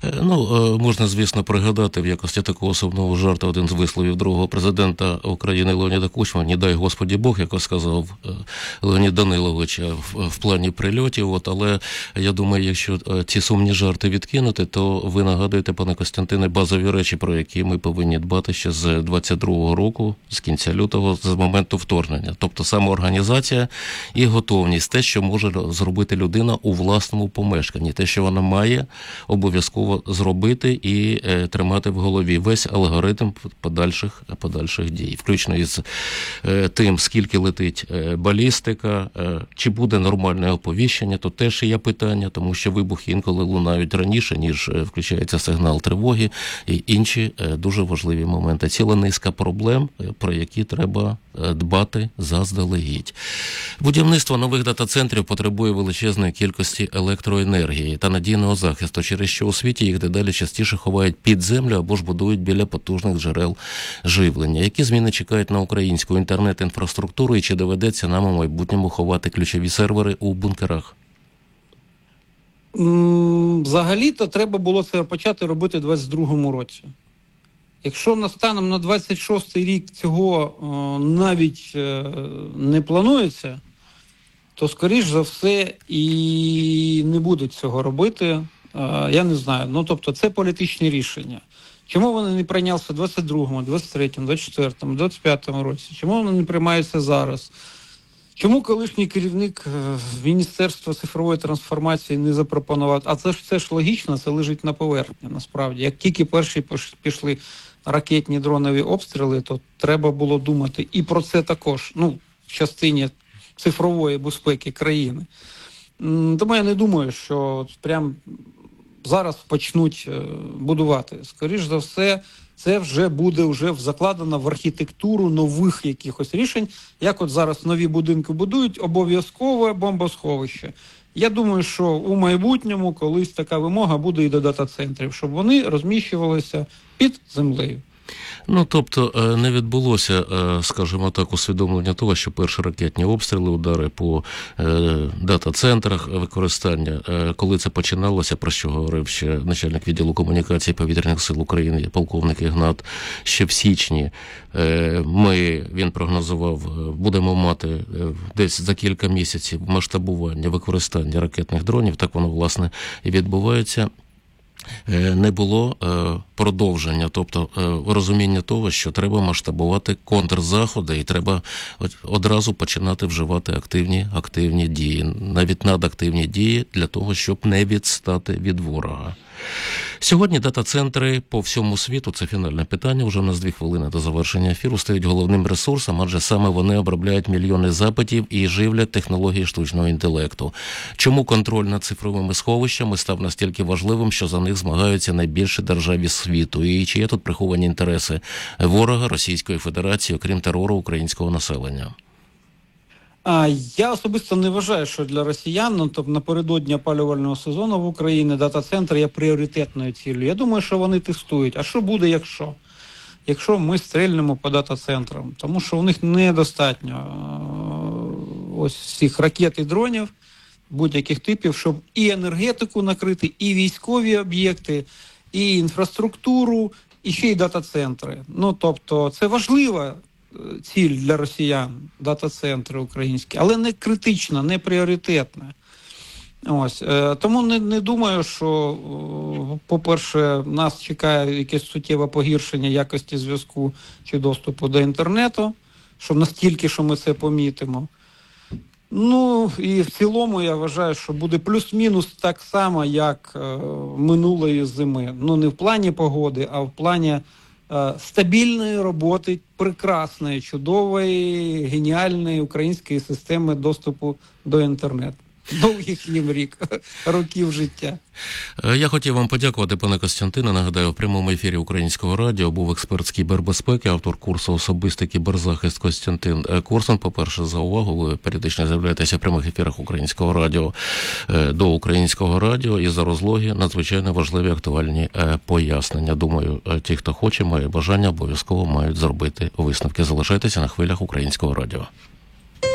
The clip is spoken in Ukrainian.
Можна, звісно, пригадати в якості такого особливого жарту один з висловів другого президента України Леоніда Кучми, «Не дай Господі Бог», як сказав Леонід Данилович в плані прильотів. Але я думаю, якщо ці сумні жарти відкинути, то ви нагадуєте, пане Костянтине, базові речі, про які ми повинні дбати ще з 22-го року, з кінця лютого, з моменту вторгнення. Тобто самоорганізація і готовність, те, що може зробити людина у власному помешканні, те, що вона має обов'язково зробити і тримати в голові весь алгоритм подальших дій, включно із тим, скільки летить балістика, чи буде нормальне оповіщення, то теж є питання, тому що вибухи інколи лунають раніше, ніж включається сигнал тривоги, і інші дуже важливі моменти. Ціла низка проблем, про які треба дбати заздалегідь. Будівництво нових дата-центрів потребує величезної кількості електроенергії та надійного захисту, через що у світі їх дедалі частіше ховають під землю або ж будують біля потужних джерел живлення. Які зміни чекають на українську інтернет-інфраструктуру і чи доведеться нам у майбутньому ховати ключові сервери у бункерах? Взагалі-то треба було це почати робити у 2022 році. Якщо станом на 26-й рік цього навіть не планується, то, скоріш за все, і не будуть цього робити. Я не знаю. Тобто, це політичні рішення. Чому вони не прийнялися в 22-му, 23-му, 24-му, 25-му році? Чому вони не приймаються зараз? Чому колишній керівник Міністерства цифрової трансформації не запропонував? А це ж логічно, це лежить на поверхні, насправді. Як тільки перші пішли ракетні дронові обстріли, то треба було думати і про це також, в частині цифрової безпеки країни. Тому я не думаю, що прям зараз почнуть будувати. Скоріш за все, це вже буде закладено в архітектуру нових якихось рішень. Як от зараз нові будинки будують, обов'язкове бомбосховище. Я думаю, що у майбутньому колись така вимога буде і до дата-центрів, щоб вони розміщувалися під землею. Тобто не відбулося, скажімо так, усвідомлення того, що перші ракетні обстріли, удари по дата-центрах, використання, коли це починалося, про що говорив ще начальник відділу комунікації Повітряних сил України, полковник Ігнат, ще в січні він прогнозував, будемо мати десь за кілька місяців масштабування використання ракетних дронів, так воно, власне, і відбувається. Не було продовження, тобто розуміння того, що треба масштабувати контрзаходи і треба одразу починати вживати активні дії, навіть надактивні дії для того, щоб не відстати від ворога. Сьогодні дата-центри по всьому світу, це фінальне питання, вже у нас 2 хвилини до завершення ефіру, стають головним ресурсом, адже саме вони обробляють мільйони запитів і живлять технології штучного інтелекту. Чому контроль над цифровими сховищами став настільки важливим, що за них змагаються найбільші держави світу? І чи є тут приховані інтереси ворога Російської Федерації, окрім терору українського населення? Я особисто не вважаю, що для росіян, напередодні опалювального сезону в Україні дата-центр є пріоритетною ціллю. Я думаю, що вони тестують. А що буде, якщо? Якщо ми стрельнемо по дата-центрам? Тому що у них недостатньо ось цих ракет і дронів будь-яких типів, щоб і енергетику накрити, і військові об'єкти, і інфраструктуру, і ще й дата-центри. Тобто це важлива ціль для росіян, дата-центри українські, але не критична, не пріоритетна. Тому не думаю, що, по-перше, нас чекає якесь суттєве погіршення якості зв'язку чи доступу до інтернету, що настільки, що ми це помітимо. І в цілому я вважаю, що буде плюс-мінус так само, як минулої зими. Не в плані погоди, а в плані стабільної роботи, прекрасної, чудової, геніальної української системи доступу до інтернету. Довгих їм років життя. Я хотів вам подякувати, пане Костянтине. Нагадаю, в прямому ефірі Українського радіо був експерт з кібербезпеки, автор курсу «Особистий кіберзахист» Костянтин Корсун. По-перше, за увагу. Ви періодично з'являєтеся в прямих ефірах Українського радіо до Українського радіо і за розлоги надзвичайно важливі актуальні пояснення. Думаю, ті, хто хоче, має бажання, обов'язково мають зробити висновки. Залишайтеся на хвилях Українського радіо.